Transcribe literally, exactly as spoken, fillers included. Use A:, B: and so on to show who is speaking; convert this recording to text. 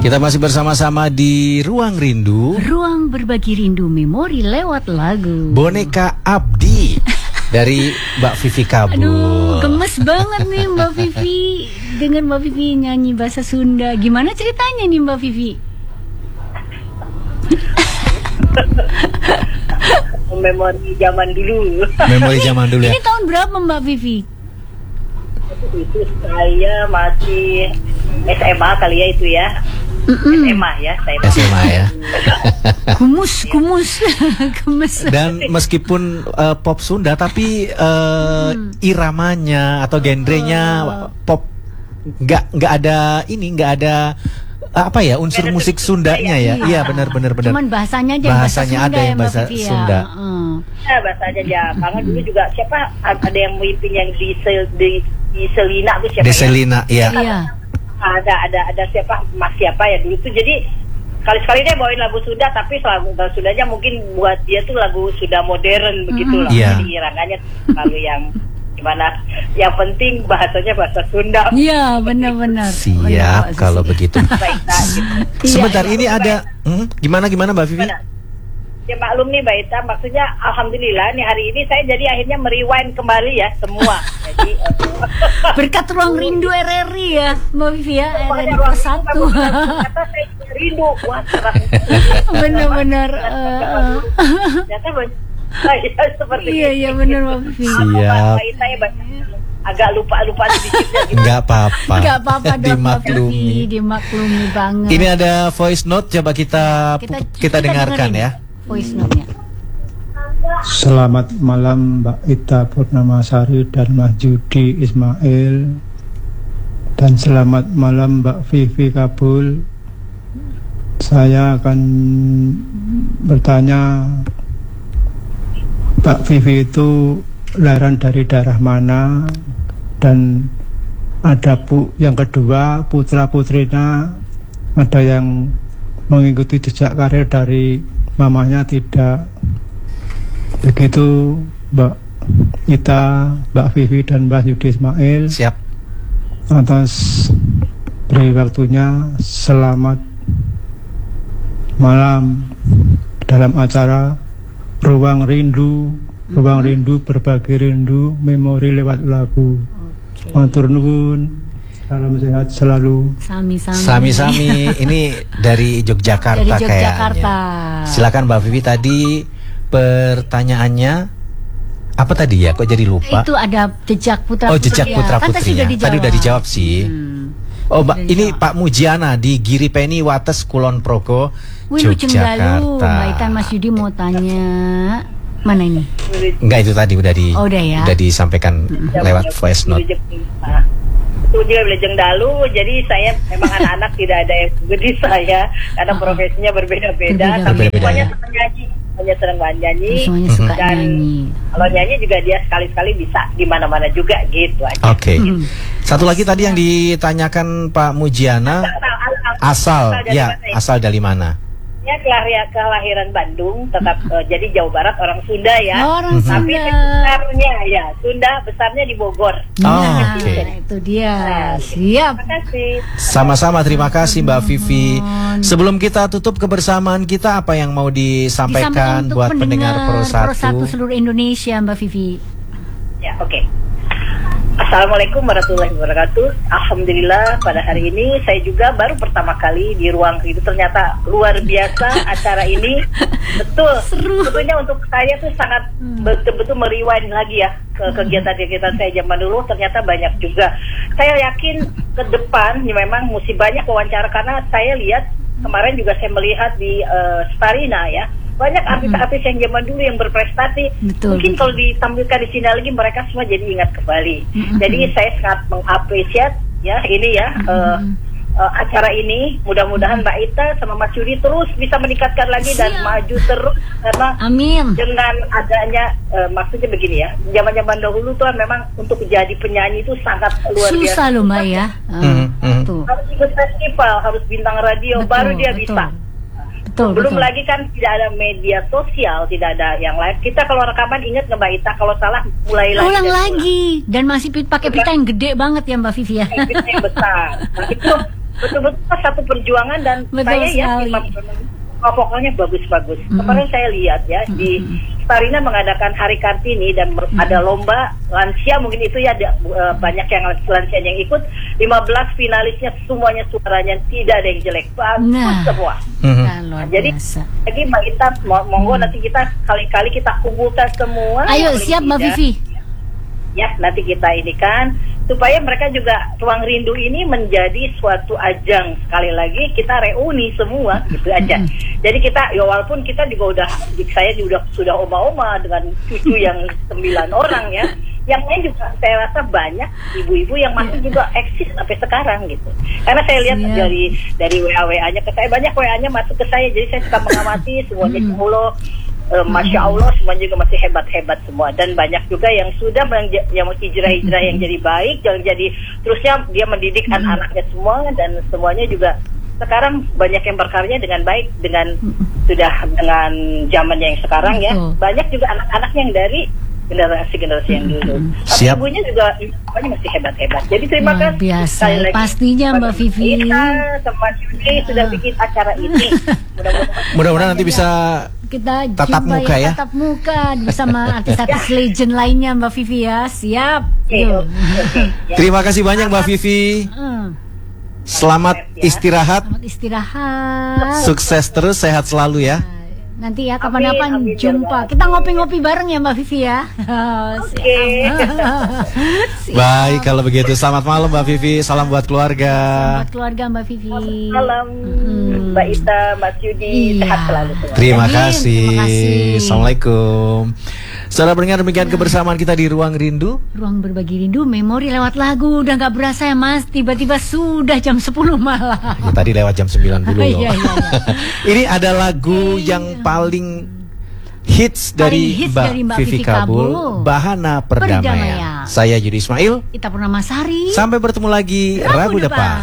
A: Kita masih bersama-sama di Ruang Rindu.
B: Ruang berbagi rindu memori lewat lagu.
A: Boneka Abdi dari Mbak Vivi Kabul.
B: Aduh, gemes banget nih Mbak Vivi. Dengan Mbak Vivi nyanyi bahasa Sunda. Gimana ceritanya nih Mbak Vivi?
C: Memori zaman dulu.
A: Memori zaman dulu ya.
B: Ini tahun berapa Mbak Vivi?
C: Itu saya masih S M A kali ya itu ya.
B: Mm-mm.
C: S M A ya, saya
A: S M A ya.
B: Kumus, kumus, gemes.
A: Dan meskipun uh, pop Sunda, tapi uh,
B: hmm.
A: iramanya atau genrenya
B: oh.
A: pop, nggak nggak ada ini, nggak ada apa ya unsur musik Sundanya ya. Iya benar benar benar.
B: Cuman bahasanya aja
A: bahasanya
B: bahasa
A: ada yang
B: Sunda,
A: bahasa
B: ya,
A: Sunda.
B: Hmm.
C: Ya, bahasa aja ya. Karena dulu juga siapa ada yang mimpin yang di sel, di, di Selina tuh siapa?
A: Deselina, ya.
B: Iya.
C: Ada ada ada siapa Mas siapa ya dulu tuh, jadi sekali-sekali dia bawain lagu Sunda tapi lagu Sundanya mungkin buat dia tuh lagu Sunda modern begitu loh.
A: Yeah.
C: Jadi irangannya lalu yang gimana, yang penting bahasanya bahasa Sunda.
B: Iya benar-benar.
A: Siap kalau begitu.
C: Baik, nah, gitu.
A: Sebentar
C: Iya,
A: ini
C: iya.
A: ada hmm, gimana gimana Mbak Vivi?
C: Gimana? Ya maklum nih Mbak Ita, maksudnya alhamdulillah nih hari ini saya jadi akhirnya merewind kembali ya semua. Jadi
B: berkat Ruang Rindu R R I ya Mbak Vivi ya, R R I
C: ruang
B: satu.
C: Kata saya juga rindu. Wah, serang.
B: Benar-benar. Uh,
C: Ternyata banyak. Ya, seperti
B: iya iya benar Mbak Vivi.
A: Siap.
C: Mbak Ita ya banyak agak lupa-lupa sedikitnya gitu.
A: Enggak apa-apa.
B: Enggak apa-apa dong Mbak
A: Dimaklumi.
B: Vivi, dimaklumi banget.
A: Ini ada voice note, coba kita kita,
B: kita,
A: kita dengarkan
B: dengerin
A: ya.
B: Voice note-nya.
D: Selamat malam Mbak Ita Purnamasari dan Mas Judi Ismail. Dan selamat malam Mbak Vivi Kabul. Saya akan bertanya, Mbak Vivi itu lahiran dari daerah mana? Dan ada pu yang kedua, putra putrinya ada yang mengikuti jejak karir dari mamanya tidak? Begitu Mbak Ita, Mbak Vivi dan Mbak Yudi Ismail.
A: Siap.
D: Atas beri waktunya, selamat malam dalam acara Ruang Rindu. Ruang Rindu berbagi rindu memori lewat lagu. Matur nuwun. Salam sehat selalu.
B: Sami-sami.
A: Sami-sami. Ini dari Yogyakarta,
B: Dari Yogyakarta.
A: kayaknya. Silakan Mbak Vivi, tadi pertanyaannya apa tadi ya? Kok jadi lupa?
B: Itu ada jejak putra
A: Oh, jejak
B: putrinya.
A: putra
B: Kan tadi
A: putrinya.
B: sudah dijawab.
A: Tadi udah dijawab sih.
B: Hmm.
A: Oh, Mbak,
B: Sudah
A: ini
B: dijawab.
A: Pak Mujiana di Giri Peni Wates Kulon Progo,
B: Wih, Lujeng Dalu.
A: Yogyakarta.
B: Mbak Ita, Mas Yudi mau tanya. Mana ini?
A: Enggak, itu tadi udah di
B: Oh, udah ya.
A: udah disampaikan lewat voice note.
C: Itu juga Lujeng Dalu, jadi saya memang anak-anak tidak ada yang seperti saya karena profesinya berbeda-beda,
B: Berbeda-beda.
C: tapi
A: Berbeda,
C: semuanya
A: ya.
C: senang nyanyi, semuanya senang nyanyi,
B: Semuanya suka
C: dan
B: nyanyi.
C: kalau nyanyi juga dia sekali-sekali bisa di mana-mana juga gitu aja.
A: Oke.
B: Hmm.
A: Satu lagi tadi yang ditanyakan Pak Mujiana, asal
C: dari
A: ya,
C: mana ya?
A: asal dari mana?
C: Ya, kelahir- kelahiran Bandung, tetap eh, jadi Jawa Barat, orang Sunda ya.
B: Oh, orang
C: Tapi
B: Sunda.
C: besarnya ya, Sunda besarnya di Bogor.
A: Oh,
B: Nah,
A: oke.
B: itu dia.
C: Nah,
B: Siap.
C: Terima kasih.
A: Sama-sama, terima kasih Mbak Vivi. Sebelum kita tutup kebersamaan kita, apa yang mau disampaikan
B: Disampaikan untuk
A: buat pendengar Pro
B: Pro satu
A: satu?
B: seluruh Indonesia, Mbak Vivi.
C: Ya, oke. Assalamualaikum warahmatullahi wabarakatuh. Alhamdulillah pada hari ini saya juga baru pertama kali di Ruang Rindu. Ternyata luar biasa acara ini. Betul. Sebetulnya untuk saya tuh sangat betul-betul merewind lagi ya ke kegiatan-kegiatan saya zaman dulu. Ternyata banyak juga. Saya yakin ke depan ya memang mesti banyak wawancara, karena saya lihat kemarin juga saya melihat di uh, Starina ya. Banyak artis-artis yang zaman dulu yang berprestasi.
B: Betul,
C: Mungkin
B: betul.
C: kalau ditampilkan di sini lagi mereka semua jadi ingat kembali.
B: Mm-hmm.
C: Jadi saya sangat mengapresiasi ya ini ya uh, uh, acara ini. Mudah-mudahan Mbak Ita sama Mas Yudi terus bisa meningkatkan lagi dan
B: Siap.
C: maju terus, karena
B: Amin.
C: dengan adanya uh, maksudnya begini ya. Zaman-zaman dahulu tuh memang untuk jadi penyanyi itu sangat luar biasa.
B: Susah loh Mbak ya.
A: Hmm, hmm.
B: Tuh.
C: Harus ikut festival, harus bintang radio,
B: Betul,
C: baru dia
B: betul.
C: bisa.
B: Betul,
C: Belum
B: betul.
C: lagi kan tidak ada media sosial, tidak ada yang lain. Kita kalau rekaman ingat nggak Mbak Ita, kalau salah mulai lagi.
B: Ulang
C: dari
B: lagi. Dan masih pit- pakai pita yang gede banget ya Mbak Vivi ya.
C: ulang. Yang besar. Nah, itu betul-betul satu perjuangan dan
B: Betul
C: saya ya
B: sekali.
C: oh, vokalnya bagus-bagus.
B: Mm-mm.
C: Kemarin saya lihat ya di Starina mengadakan Hari Kartini dan mer- ada lomba lansia, mungkin itu ya ada uh, banyak yang lansia yang ikut. lima belas finalisnya semuanya suaranya tidak ada yang jelek, bagus
B: Nah.
C: semua.
A: Mhm.
B: Nah, luar
C: Jadi
B: biasa.
C: lagi Mbak Intan, mo- monggo nanti kita kali-kali kita kumpulkan semua.
B: Ayo
C: Paling
B: siap Mbak
C: tidak,
B: Vivi.
C: Ya, nanti kita ini kan supaya mereka juga Ruang Rindu ini menjadi suatu ajang, sekali lagi kita reuni semua gitu aja. Jadi kita ya walaupun kita juga udah saya juga sudah oma-oma dengan cucu yang sembilan orang ya. Yang lain juga saya rasa banyak ibu-ibu yang masih juga eksis sampai sekarang gitu. Karena saya lihat
B: Siap.
C: dari dari W A W A-nya ke saya, banyak W A-nya masuk ke saya, jadi saya suka mengamati semuanya Allah. Uh, Masya Allah semua juga masih hebat-hebat semua, dan banyak juga yang sudah menja- yang hijrah-hijrah yang jadi baik, yang jadi terusnya dia mendidik anak-anaknya semua, dan semuanya juga sekarang banyak yang berkarya dengan baik dengan sudah dengan zamannya yang sekarang ya.
B: Betul.
C: Banyak juga anak-anak yang dari generasi-generasi yang dulu. Tapi
A: Siap.
C: ibunya juga ibunya masih hebat-hebat. Jadi terima
B: Luar
C: kasih
B: biasa.
C: sekali lagi
B: Pastinya, Mbak
C: kepada
B: Vivi.
C: Kita sama Yudi sudah bikin acara ini. Mudah-mudahan
A: Mudah-mudahan nanti bisa
B: Kita
A: tatap
B: jumpa
A: muka ya.
B: tatap muka bersama artis-artis legend lainnya Mbak Vivi ya. Siap.
C: Oke,
B: Yuk.
C: oke. Ya.
A: Terima kasih banyak Mbak Vivi.
B: Hmm.
A: Selamat istirahat,
B: Selamat istirahat.
A: sukses terus, sehat selalu ya.
B: Nanti ya kapan-kapan
C: Amin, amin,
B: jumpa.
C: ya,
B: Kita ngopi-ngopi bareng ya Mbak Vivi ya.
C: Oke.
B: Siap.
A: Baik kalau begitu, selamat malam Mbak Vivi, salam buat keluarga.
B: Buat keluarga Mbak Vivi.
C: Malam Mbak Ita, Mas Yudi,
B: Iya.
C: sehat selalu semua.
A: Terima
B: Amin,
A: kasih.
B: terima kasih.
A: Assalamualaikum. Saudara pendengar, demikian kebersamaan kita di Ruang Rindu.
B: Ruang berbagi rindu, memori lewat lagu. Udah gak berasa ya Mas, tiba-tiba sudah jam sepuluh malam.
A: Ya, tadi lewat jam sembilan puluh loh.
B: Iya, iya, iya.
A: Ini ada lagu yang paling hits dari,
B: Paling hits
A: Mbak
B: dari Mbak
A: Vivi
B: Vivi
A: Kabul,
B: Kabul.
A: Bahana Perdamaian.
B: Perdamaian.
A: Saya Yudi Ismail.
B: Kita Purnamasari.
A: Sampai bertemu lagi
B: Rabu
A: Rabu depan.
B: depan.